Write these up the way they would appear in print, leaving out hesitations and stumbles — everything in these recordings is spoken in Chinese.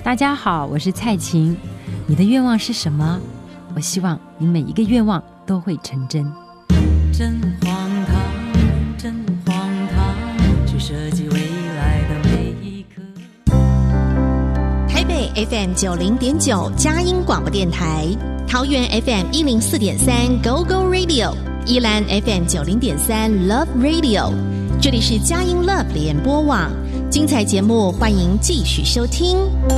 大家好，我是蔡琴。你的愿望是什么？我希望你每一个愿望都会成真。真荒唐，真荒唐，去设计未来的每一刻。 台北 FM90.9 佳音广播电台，桃园 FM104.3 Go Go Radio， 宜兰 FM90.3 Love Radio。这里是佳音 Love 联播网，精彩节目欢迎继续收听。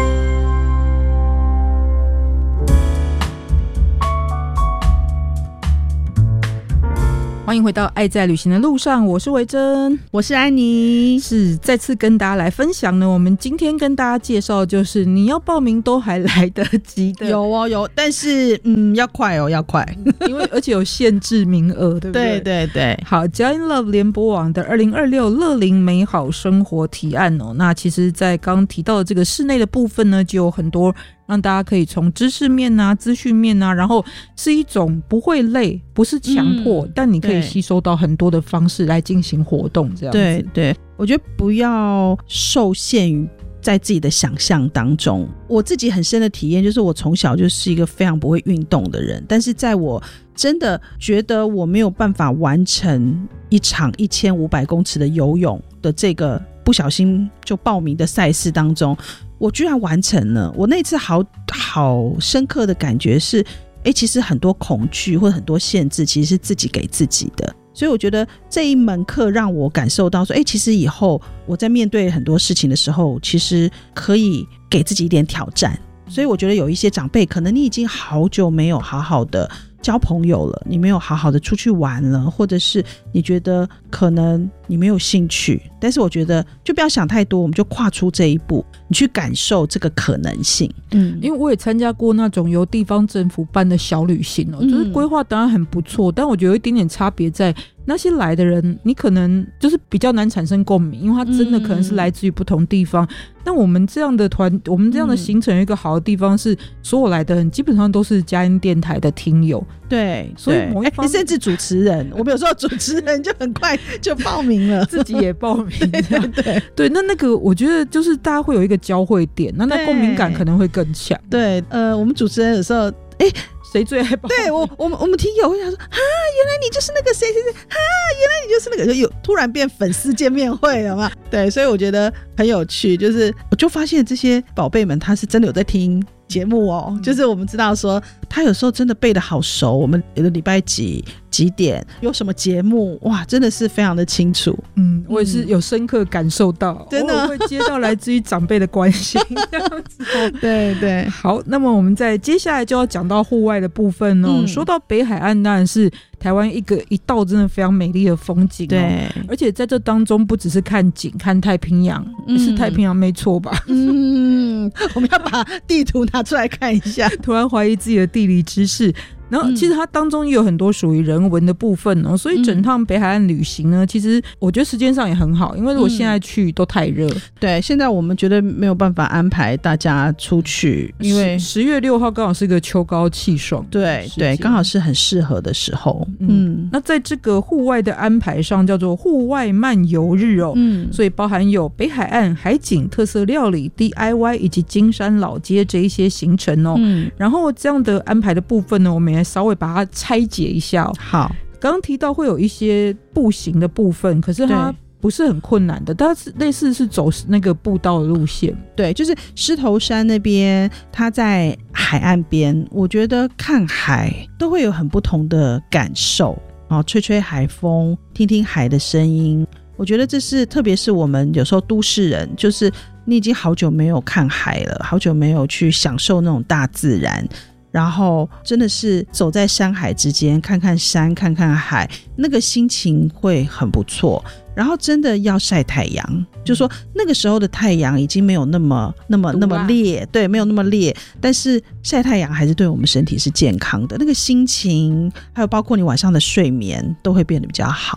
欢迎回到爱在旅行的路上，我是维珍， 我是安妮。 是再次跟大家来分享呢，我们今天跟大家介绍就是你要报名都还来得及的。 有哦有，但是要快哦，要快， 因为而且有限制名额，对不对？ 对对对。 好，佳音 Love 联播网的2026乐龄美好生活提案哦，那其实在刚刚提到的这个室内的部分呢，就有很多让大家可以从知识面啊、资讯面啊，然后是一种不会累，不是强迫，但你可以吸收到很多的方式来进行活动，这样子。 对对，我觉得不要受限于在自己的想象当中。我自己很深的体验就是，我从小就是一个非常不会运动的人，但是在我真的觉得我没有办法完成一场1500公尺的游泳的这个不小心就报名的赛事当中，我居然完成了。我那次好深刻的感觉是，其实很多恐惧或者很多限制其实是自己给自己的。所以我觉得这一门课让我感受到说，其实以后我在面对很多事情的时候，其实可以给自己一点挑战。所以我觉得有一些长辈，可能你已经好久没有好好的交朋友了，你没有好好的出去玩了，或者是你觉得可能你没有兴趣，但是我觉得就不要想太多，我们就跨出这一步，你去感受这个可能性。 因为我也参加过那种由地方政府办的小旅行就是规划当然很不错，但我觉得有一点点差别在那些来的人，你可能就是比较难产生共鸣，因为他真的可能是来自于不同地方。但我们这样的我们这样的行程有一个好的地方是，所有来的人基本上都是佳音电台的听友。 对， 所以某一方面甚至主持人，我们有时候主持人就很快就报名了， 自己也报名。 对， 那个我觉得就是大家会有一个交汇点，那共鸣感可能会更强。 对，我们主持人有时候谁最爱报名？ 对，我们听友会想说，原来你就是那个谁谁谁，原来你就是那个，就有突然变粉丝见面会了嘛？对，所以我觉得很有趣，就是我就发现这些宝贝们他是真的有在听节目哦，就是我们知道说他有时候真的背得好熟，我们有的礼拜几点有什么节目，哇，真的是非常的清楚。 我也是有深刻感受到， 真的会接到来自于长辈的关心这样子。 对对， 好，那么我们在接下来就要讲到户外的部分哦。说到北海岸，当然是台湾一道真的非常美丽的风景对， 而且在这当中不只是看景，看太平洋，是太平洋没错吧？ 我们要把地图拿出来看一下， 突然怀疑自己的地理知识。然后其实它当中也有很多属于人文的部分所以整趟北海岸旅行呢，其实我觉得时间上也很好，因为如果现在去都太热。 对，现在我们觉得没有办法安排大家出去，因为 10月6号刚好是个秋高气爽， 对对，刚好是很适合的时候。 那在这个户外的安排上叫做户外漫游日所以包含有北海岸海景、特色料理、DIY 以及金山老街这一些行程然后这样的安排的部分呢，我们也稍微把它拆解一下好， 刚刚提到会有一些步行的部分，可是它不是很困难的，它是类似是走那个步道的路线。 对，就是狮头山那边，它在海岸边，我觉得看海都会有很不同的感受吹吹海风，听听海的声音，我觉得这是特别是我们有时候都市人，就是你已经好久没有看海了，好久没有去享受那种大自然，然后真的是走在山海之间，看看山看看海，那个心情会很不错。然后真的要晒太阳，就说那个时候的太阳已经没有那么烈，对，没有那么烈，但是晒太阳还是对我们身体是健康的，那个心情还有包括你晚上的睡眠都会变得比较好。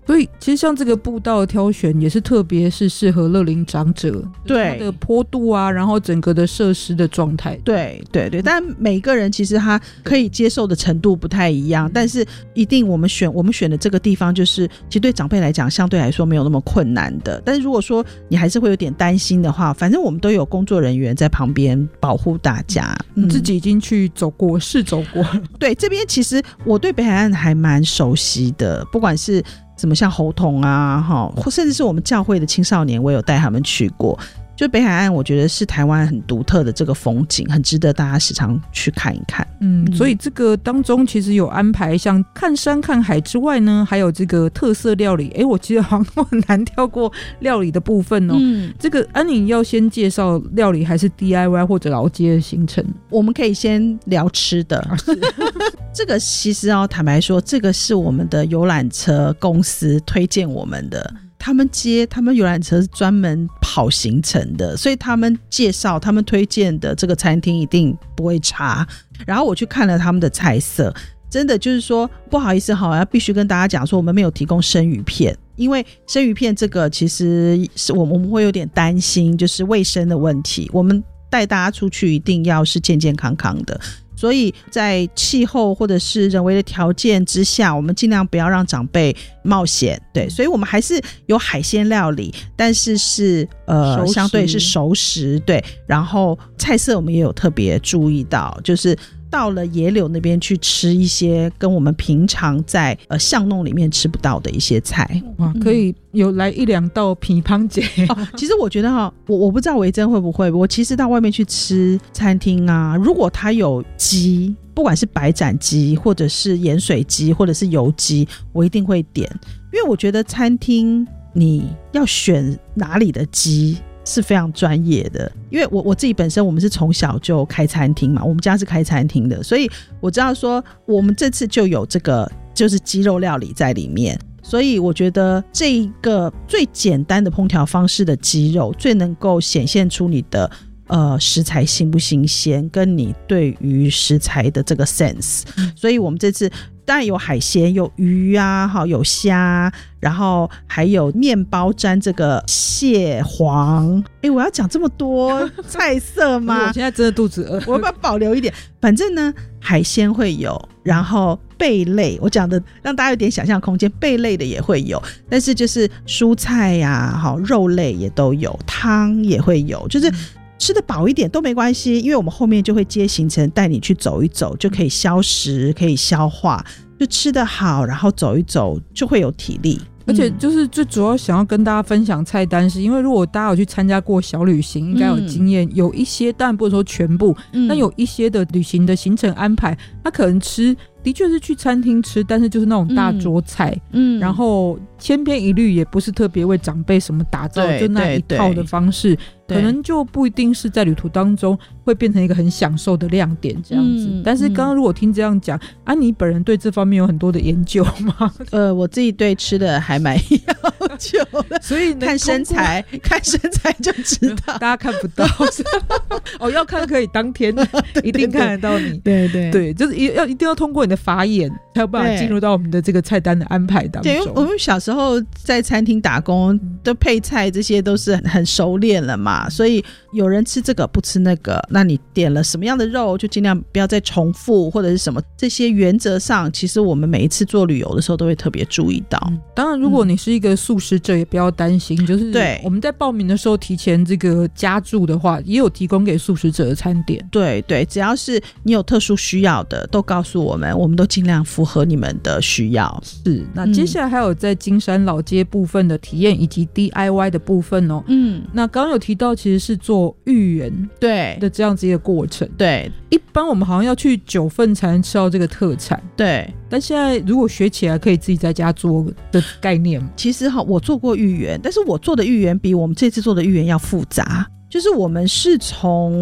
所以其实像这个步道的挑选也是特别是适合乐龄长者， 对它的坡度啊，然后整个的设施的状态， 对对对，但每个人其实他可以接受的程度不太一样，但是一定我们选的这个地方就是其实对长辈来讲相对来说没有那么困难的，但是如果说你还是会有点担心的话，反正我们都有工作人员在旁边保护大家。 自己已经去走过试走过对，这边其实我对北海岸还蛮熟悉的，不管是什么像猴硐啊，或甚至是我们教会的青少年，我有带他们去过。就北海岸我觉得是台湾很独特的这个风景，很值得大家时常去看一看。 所以这个当中其实有安排像看山看海之外呢，还有这个特色料理。我记得好像很难跳过料理的部分哦。这个安妮要先介绍料理还是 DIY 或者老街的行程？ 我们可以先聊吃的。这个其实坦白说，这个是我们的游览车公司推荐我们的。他们游览车是专门跑行程的，所以他们介绍他们推荐的这个餐厅一定不会差。然后我去看了他们的菜色，真的就是说不好意思要必须跟大家讲说，我们没有提供生鱼片，因为生鱼片这个其实是我们会有点担心就是卫生的问题，我们带大家出去一定要是健健康康的，所以在气候或者是人为的条件之下，我们尽量不要让长辈冒险。对，所以我们还是有海鲜料理，但是相对是熟食。对，然后菜色我们也有特别注意到，就是到了野柳那边去吃一些跟我们平常在巷弄里面吃不到的一些菜。 哇，可以有来一两道皮汤节。 其实我觉得我不知道维珍会不会，我其实到外面去吃餐厅啊，如果它有鸡，不管是白斩鸡或者是盐水鸡或者是油鸡，我一定会点，因为我觉得餐厅你要选哪里的鸡是非常专业的，因为我自己本身我们是从小就开餐厅嘛，我们家是开餐厅的，所以我知道说我们这次就有这个就是鸡肉料理在里面，所以我觉得这一个最简单的烹调方式的鸡肉最能够显现出你的食材新不新鲜跟你对于食材的这个 sense。 所以我们这次当然有海鲜，有鱼啊，有虾，然后还有面包沾这个蟹黄。我要讲这么多菜色吗？ 我现在真的肚子饿， 我要不要保留一点？反正呢海鲜会有，然后贝类我讲的让大家有点想象空间，贝类的也会有，但是就是蔬菜呀，肉类也都有，汤也会有，就是吃得饱一点都没关系，因为我们后面就会接行程带你去走一走，就可以消食可以消化，就吃得好，然后走一走就会有体力。 而且就是最主要想要跟大家分享菜单，是因为如果大家有去参加过小旅行应该有经验，有一些当然不是说全部，但有一些的旅行的行程安排他可能吃的确是去餐厅吃，但是就是那种大桌菜，然后千篇一律，也不是特别为长辈什么打造，就那一套的方式，可能就不一定是在旅途当中会变成一个很享受的亮点这样子。但是刚刚如果听这样讲，安妮本人对这方面有很多的研究吗？ 我自己对吃的还蛮要求的， 所以看身材就知道。 大家看不到要看可以当天一定看得到你。 对对对，就是一定要通过你的法眼才有办法进入到我们的这个菜单的安排当中。 对，我们小时候在餐厅打工的配菜这些都是很熟练了嘛，所以有人吃这个不吃那个，那你点了什么样的肉就尽量不要再重复或者是什么，这些原则上其实我们每一次做旅游的时候都会特别注意到。 当然如果你是一个素食者也不要担心，就是我们在报名的时候提前这个加注的话也有提供给素食者的餐点。 对对，只要是你有特殊需要的都告诉我们，我们都尽量符合你们的需要。 是，那接下来还有在金山老街部分的体验以及 DIY 的部分哦。那刚刚有提到其实是做芋圆的这样子一个过程。 对， 一般我们好像要去9份才能吃到这个特产。 对， 但现在如果学起来可以自己在家做的概念吗？ 其实我做过芋圆，但是我做的芋圆比我们这次做的芋圆要复杂。就是我们是从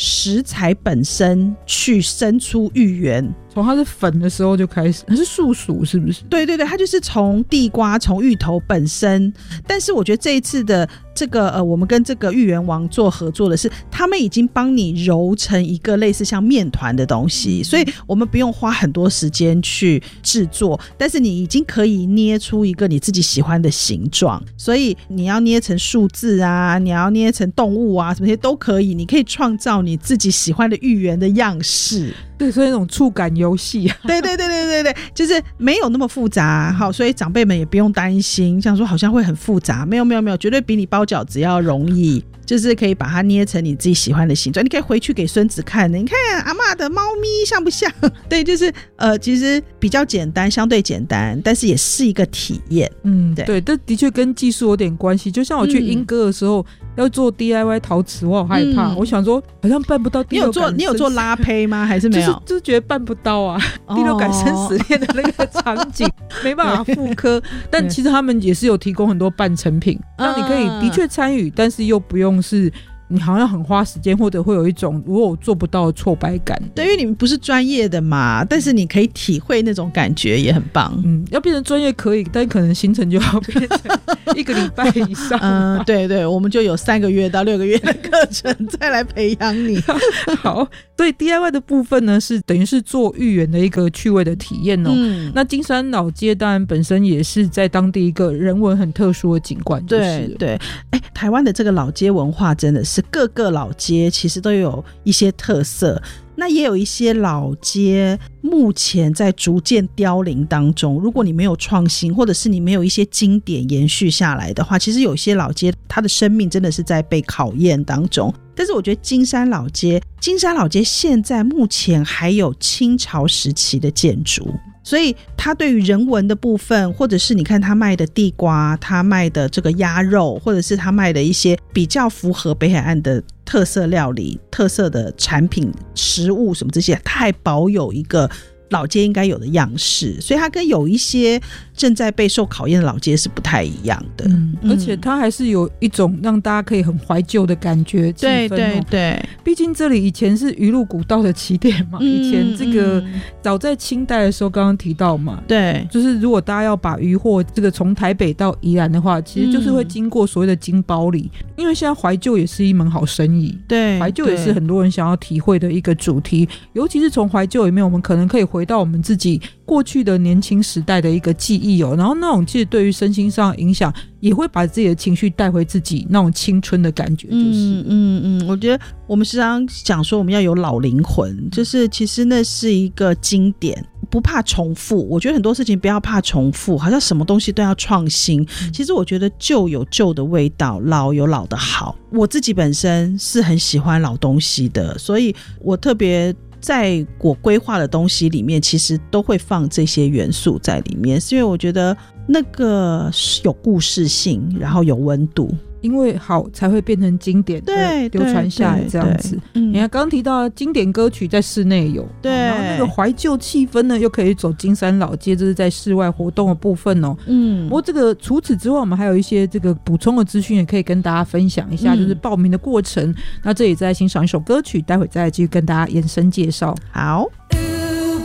食材本身去生出芋圆， 从它是粉的时候就开始，它是素薯是不是？ 对对对，它就是从地瓜从芋头本身，但是我觉得这一次的这个我们跟这个芋圆王做合作的是，他们已经帮你揉成一个类似像面团的东西，所以我们不用花很多时间去制作，但是你已经可以捏出一个你自己喜欢的形状，所以你要捏成数字啊，你要捏成动物啊，什么些都可以，你可以创造你自己喜欢的芋圆的样式。 对，所以那种触感游戏啊， 对对对对对对，就是没有那么复杂，好，所以长辈们也不用担心，像说好像会很复杂，没有没有没有，绝对比你包饺子要容易，就是可以把它捏成你自己喜欢的形状，你可以回去给孙子看的，你看阿嬷的猫咪像不像？对，就是其实比较简单，相对简单，但是也是一个体验。 对，这的确跟技术有点关系。就像我去英歌的时候，要做 DIY 陶瓷，我好害怕，我想说好像办不到第六感。 你有做拉胚吗？还是没有？ 就是觉得办不到啊，第六感生死恋的那个场景没办法复刻。但其实他们也是有提供很多半成品，让你可以的确参与，但是又不用是你好像很花时间，或者会有一种如果我做不到的挫败感。 对，因为你们不是专业的嘛，但是你可以体会那种感觉，也很棒。 要变成专业可以，但可能行程就要变成1个礼拜以上。 对对，我们就有3个月到6个月的课程再来培养你。 好，所以 DIY 的部分呢，是等于是做芋圆的一个趣味的体验哦。那金山老街当然本身也是在当地一个人文很特殊的景观，就是对，台湾的这个老街文化真的是各个老街其实都有一些特色，那也有一些老街目前在逐渐凋零当中，如果你没有创新，或者是你没有一些经典延续下来的话，其实有些老街它的生命真的是在被考验当中。但是我觉得金山老街现在目前还有清朝时期的建筑，所以它对于人文的部分，或者是你看它卖的地瓜，它卖的这个鸭肉，或者是它卖的一些比较符合北海岸的特色料理、特色的产品、食物什么这些，它还保有一个老街应该有的样式，所以它跟有一些正在备受考验的老街是不太一样的。 而且它还是有一种让大家可以很怀旧的感觉气氛。 对对对， 毕竟这里以前是鱼路古道的起点嘛，以前这个早在清代的时候刚刚提到嘛， 对， 就是如果大家要把渔货这个从台北到宜兰的话，其实就是会经过所谓的金包里，因为现在怀旧也是一门好生意。 对， 怀旧也是很多人想要体会的一个主题，尤其是从怀旧里面，我们可能可以回到我们自己过去的年轻时代的一个记忆然后那种其实对于身心上的影响，也会把自己的情绪带回自己那种青春的感觉。就是我觉得我们时常讲说我们要有老灵魂，就是其实那是一个经典，不怕重复。我觉得很多事情不要怕重复，好像什么东西都要创新。其实我觉得旧有旧的味道，老有老的好。我自己本身是很喜欢老东西的，所以我特别在我规划的东西里面其实都会放这些元素在里面，是因为我觉得那个有故事性，然后有温度， 因为好才会变成经典，对，流传下来这样子。你看刚刚提到经典歌曲在室内有，对，然后那个怀旧气氛呢又可以走金山老街，这是在室外活动的部分不过这个除此之外，我们还有一些这个补充的资讯也可以跟大家分享一下，就是报名的过程。那这里再欣赏一首歌曲，待会再继续跟大家延伸介绍。 好。